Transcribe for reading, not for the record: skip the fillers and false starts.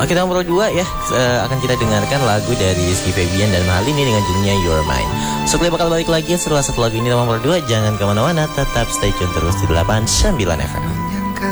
Oke, nomor 2 ya, akan kita dengarkan lagu dari Rizky Febian dan Malini dengan judulnya Your Mind. So, kita bakal balik lagi setelah satu lagu ini nomor 2. Jangan kemana-mana, tetap stay tune terus di 89 FM.